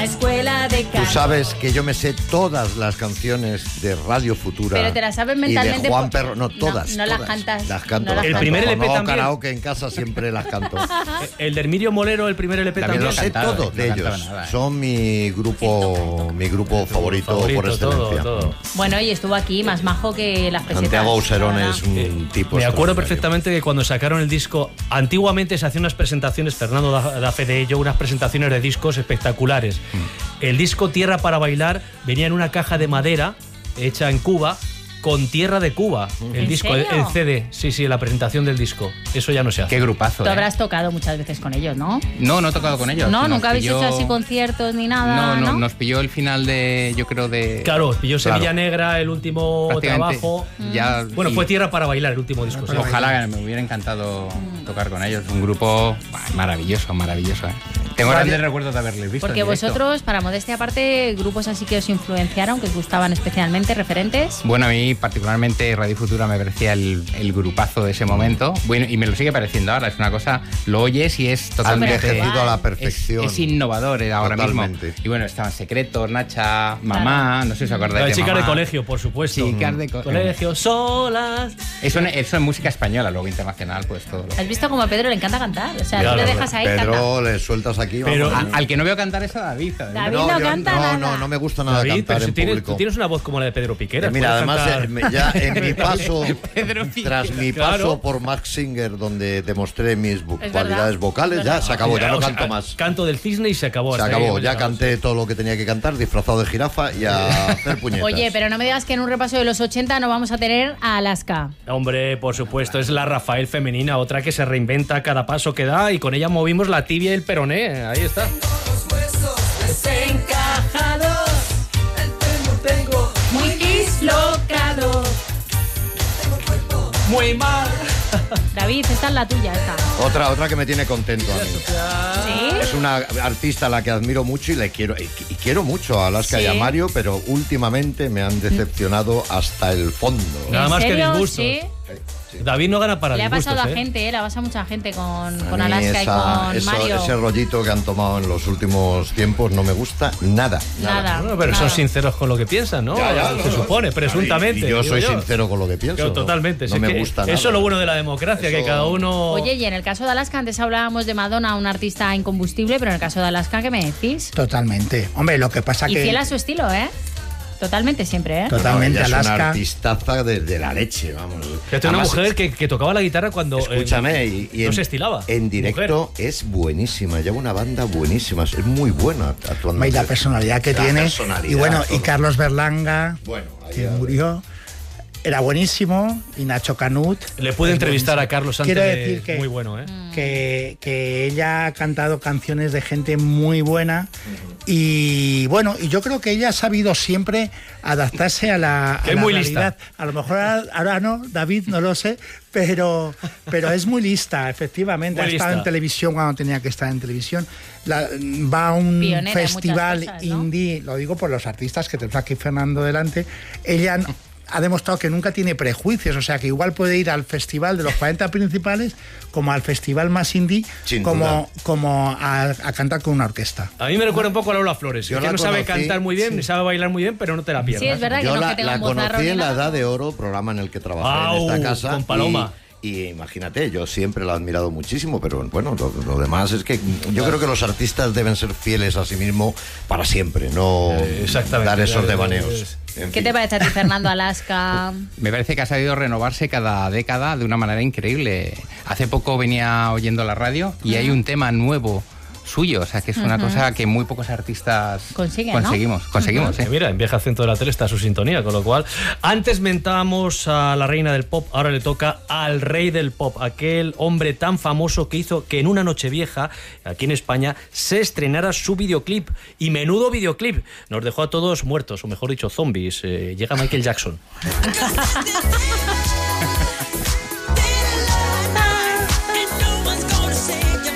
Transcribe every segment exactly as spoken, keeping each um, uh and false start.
escuela de canto. Tú sabes que yo me sé todas las canciones de Radio Futura. Pero te las sabes mentalmente. Y de Juan por... Perro, no, todas. No, no todas. las cantas. Las canto. No las las el canto. primer L P no, también. karaoke en casa siempre las canto. El de Herminio Molero, el primer L P También también. lo sé cantado, todo no de cantaba ellos. nada, ¿eh? Son mi grupo, mi grupo favorito, Favorito, por excelencia. todo, todo. Bueno, y estuvo aquí más majo que las pesetas. Santiago Auserón ¿verdad? es un tipo. Me acuerdo extraordinario. perfectamente que cuando sacaron el disco, antiguamente se hacían unas presentaciones, Fernando da, da fe de ello, unas presentaciones de discos espectaculares. Mm. El disco Tierra para Bailar venía en una caja de madera hecha en Cuba, con tierra de Cuba. El ¿En disco, el, serio? el C D, sí, sí, la presentación del disco. Eso ya no se hace. Qué grupazo, Tú ¿eh? habrás tocado muchas veces con ellos, ¿no? No, no he tocado con ellos. No, Nos nunca habéis pilló- hecho así conciertos ni nada, No, ¿no? no, nos pilló el final de, yo creo, de... Claro, pilló Sevilla Claro. Negra, el último prácticamente trabajo. Ya, Bueno, y fue Tierra para Bailar, el último disco. sí. Ojalá, que me hubiera encantado tocar con ellos. Un grupo bah, maravilloso, maravilloso, ¿eh? Tengo grandes recuerdos de haberles visto. Porque en directo. vosotros, para modestia aparte, grupos así que os influenciaron, que os gustaban especialmente, referentes. Bueno, a mí particularmente Radio Futura me parecía el, el grupazo de ese momento. Bueno, y me lo sigue pareciendo ahora. Es una cosa, lo oyes y es Ha totalmente... envejecido a la Es, perfección. es innovador eh, ahora Totalmente. mismo. Y bueno, estaban Secretos, Nacha, Mamá, no sé si os acordáis Las de chicas Mamá. de colegio, por supuesto. Chicas de co- colegio, solas. Eso, eso es música española, luego internacional, pues todo. Lo... ¿Has visto cómo a Pedro le encanta cantar? O sea, Claro, tú le dejas ahí Pedro, canta. le sueltas aquí. Pero- vamos. A- al que no veo cantar es a David. ¿sabes? David no, no yo- canta no, nada. no, no me gusta nada David, cantar pero si en tienes, público. tú tienes una voz como la de Pedro Piqueras. Mira, puedes además, cantar- eh, me- ya en mi paso, Pedro Piqueras. tras mi Claro. paso por Max Singer, donde demostré mis bu- Es cualidades verdad, vocales, es ya verdad. se acabó, ya no O sea, canto más. Canto del cisne y se acabó. Se hasta ahí acabó, hemos ya llegado. canté todo lo que tenía que cantar, disfrazado de jirafa y a hacer puñetas. Oye, pero no me digas que en un repaso de los ochenta no vamos a tener a Alaska. Hombre, por supuesto, es la Rafael femenina, otra que se reinventa a cada paso que da y con ella movimos la tibia y el peroné. Ahí está. Desencajados, tengo muy dislocados. Muy mal. David, esta es la tuya, esta. Otra, otra que me tiene contento a mí. ¿Sí? Es una artista a la que admiro mucho y le quiero y, y quiero mucho a Alaska Sí. y a Mario, pero últimamente me han decepcionado hasta el fondo. Nada ¿En más que serio? disgustos. ¿Sí? David no gana para Le ha disgustos, pasado a ¿eh? gente, ¿eh? Le ha pasado a mucha gente con, con A mí Alaska esa- y con eso- Mario. ese rollito que han tomado en los últimos tiempos no me gusta nada. Nada. Bueno, pero nada. son sinceros con lo que piensan, ¿no? Ya, ya, Se no, supone, no. presuntamente. Y yo digo soy sincero con lo que pienso. Yo, totalmente. No si es me que gusta Eso nada. es lo bueno de la democracia, Eso- que cada uno... Oye, y en el caso de Alaska, antes hablábamos de Madonna, un artista incombustible, pero en el caso de Alaska, ¿qué me decís? Totalmente. Hombre, lo que pasa Y que... fiel a su estilo, ¿eh? Totalmente siempre, ¿eh? Tot- Totalmente, No, ella es una Alaska. artistaza de, de la leche, vamos. Fíjate, una Además, mujer que, que tocaba la guitarra cuando... eh, Escúchame, y, y no en, se estilaba. En directo es buenísima, lleva una banda buenísima, es muy buena actuando. Y la personalidad que La tiene. personalidad, Y bueno, y todo. Carlos Berlanga, Bueno, ahí que ya- murió, era buenísimo. Y Nacho Canut. Le pude es entrevistar a buenísimo. Carlos antes Quiero de- decir que, Muy bueno, ¿eh? que, que ella ha cantado canciones de gente muy buena. Y bueno, y yo creo que ella ha sabido siempre adaptarse a la, a Que es la muy lista. realidad. A lo mejor ahora, ahora no, David, no lo sé, pero, pero es muy lista, efectivamente. Muy ha estado lista. en televisión cuando tenía que estar en televisión. La- va a un Pionera en muchas festival cosas, ¿no? indie, lo digo por los artistas que tenemos aquí Fernando delante. Ella no- ha demostrado que nunca tiene prejuicios, o sea que igual puede ir al festival de los cuarenta principales como al festival más indie, Sin como, duda. como a, a cantar con una orquesta. A mí me recuerda un poco a Lola Flores, Yo que la no sabe conocí, cantar muy bien, ni sabe bailar muy bien, pero no te la pierdas. Sí, es verdad que Yo no la, que tenga la un vozarrón conocí ni en la nada. Edad de Oro, programa en el que trabajé Au, en esta casa. con Paloma. Y, y imagínate, yo siempre la he admirado muchísimo, pero bueno, lo, lo demás es que yo creo que los artistas deben ser fieles a sí mismos para siempre, no Eh, exactamente. dar esos Eh, devaneos. En ¿Qué fin. te parece a ti, Fernando, Alaska? Me parece que ha sabido renovarse cada década de una manera increíble. Hace poco venía oyendo la radio y hay un tema nuevo suyo, o sea que es una cosa que muy pocos artistas Consiguen, ¿no? conseguimos, conseguimos, Que ¿eh? mira, en Viaje al Centro de la Tele está su sintonía, con lo cual antes mentábamos a la reina del pop, ahora le toca al rey del pop, aquel hombre tan famoso que hizo que en una noche vieja, aquí en España, se estrenara su videoclip, y menudo videoclip, nos dejó a todos muertos, o mejor dicho, zombies. Eh, llega Michael Jackson.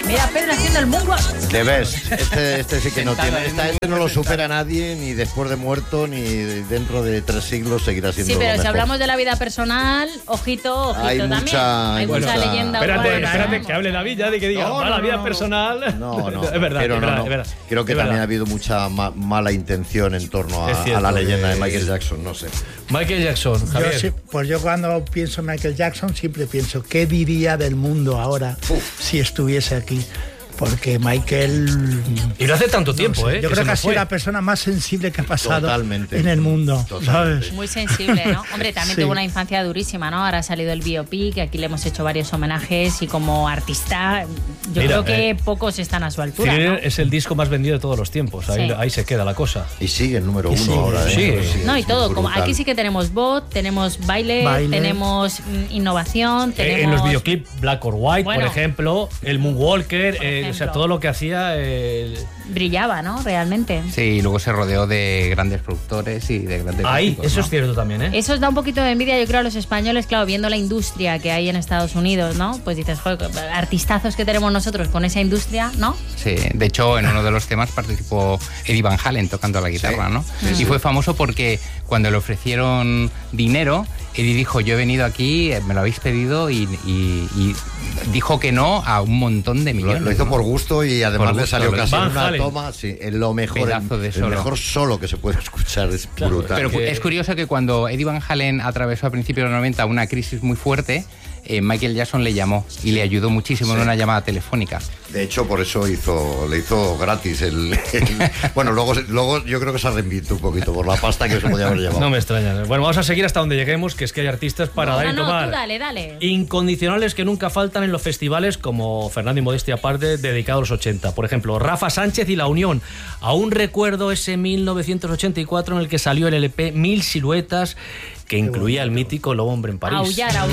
Mira, Pedro haciendo el moonwalk. The best. Este, este sí que no Sentado tiene. en Esta, un este no lo sentado. supera nadie, ni después de muerto, ni dentro de tres siglos seguirá siendo Sí, lo pero si mejor. hablamos de la vida personal, ojito, ojito Hay también. mucha- hay hay mucha, mucha- leyenda. Espérate, urbana. espérate, que hable David ya de que diga, No, va no, la no, vida no. personal. No, no. Es verdad, pero es no, verdad, no. es verdad. Creo que Es también verdad. ha habido mucha ma- mala intención en torno a, Es cierto, a la leyenda que- de Michael Jackson, no sé. Michael Jackson, Yo Javier. sí- pues yo cuando pienso en Michael Jackson siempre pienso, ¿qué diría del mundo ahora si estuviese aquí? Porque Michael... Y no hace tanto tiempo, no sé, ¿eh? Yo que creo se que ha nos sido fue. la persona más sensible que ha pasado Totalmente. en el mundo. Totalmente. ¿sabes? Muy sensible, ¿no? Hombre, también Sí. tuvo una infancia durísima, ¿no? Ahora ha salido el biopic, que aquí le hemos hecho varios homenajes y como artista, yo Mira, creo que eh, pocos están a su altura, ¿no? Thriller es el disco más vendido de todos los tiempos. Ahí, Sí. ahí se queda la cosa. Y sigue el número Y uno sigue. ahora. ¿eh? Sí. No, y es todo. muy Como brutal. aquí sí que tenemos bot, tenemos baile, Baile. tenemos mm, innovación, Eh, tenemos... En los videoclips Black or White, Bueno. por ejemplo, el Moonwalker, Por eh, o sea, ejemplo. todo lo que hacía. eh, Brillaba, ¿no? Realmente. Sí, y luego se rodeó de grandes productores y de grandes ahí, músicos, eso ¿no? es cierto también, ¿eh? Eso os da un poquito de envidia, yo creo, a los españoles, claro, viendo la industria que hay en Estados Unidos, ¿no? Pues dices, joder, artistazos que tenemos nosotros con esa industria, ¿no? Sí, de hecho en uno de los temas participó Eddie Van Halen tocando la guitarra, ¿no? Y fue famoso porque cuando le ofrecieron dinero, Eddie dijo, yo he venido aquí, me lo habéis pedido y, y- y dijo que no a un montón de Lo, millones. lo hizo ¿no? por gusto y además Por le gusto, salió lo casi hizo. en Van una Halen. toma. Sí, es lo mejor, Pedazo de el, solo. el mejor solo que se puede escuchar. Es brutal. Pero que- es curioso que cuando Eddie Van Halen atravesó a principios de los noventa una crisis muy fuerte, eh, Michael Jackson le llamó y le ayudó muchísimo en Sí. una llamada telefónica. De hecho, por eso hizo, le hizo gratis el. el- bueno, luego, luego yo creo que se arrepintió un poquito por la pasta que se podía haber llevado. No me extraña. Bueno, vamos a seguir hasta donde lleguemos, que es que hay artistas para dar No, y no, tomar. tú dale, dale. Incondicionales que nunca faltan en los festivales, como Fernando y Modestia aparte, dedicado a los ochenta. Por ejemplo, Rafa Sánchez y La Unión. Aún recuerdo ese mil novecientos ochenta y cuatro en el que salió el L P Mil Siluetas, que incluía el mítico Lobo Hombre en París. Aullar, aullar.